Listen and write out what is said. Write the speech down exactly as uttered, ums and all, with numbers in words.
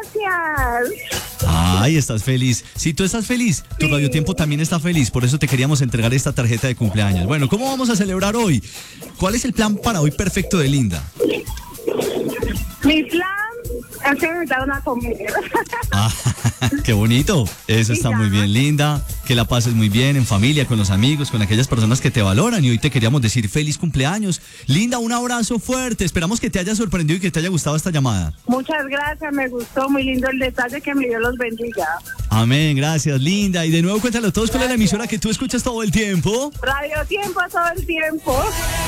gracias. Ay, estás feliz. Si tú estás feliz, tu Sí. Radio Tiempo también está feliz. Por eso te queríamos entregar esta tarjeta de cumpleaños. Bueno, ¿cómo vamos a celebrar hoy? ¿Cuál es el plan para hoy perfecto de Linda? Mi plan es que me invitaron a comer. Ah, qué bonito. Eso Y está ya. muy bien, Linda. Que la pases muy bien en familia, con los amigos, con aquellas personas que te valoran. Y hoy te queríamos decir feliz cumpleaños. Linda, un abrazo fuerte. Esperamos que te haya sorprendido y que te haya gustado esta llamada. Muchas gracias, me gustó, muy lindo el detalle, que mi Dios los bendiga. Amén, gracias, Linda. Y de nuevo cuéntale a todos cuál es la emisora que tú escuchas todo el tiempo. Radio Tiempo todo el tiempo.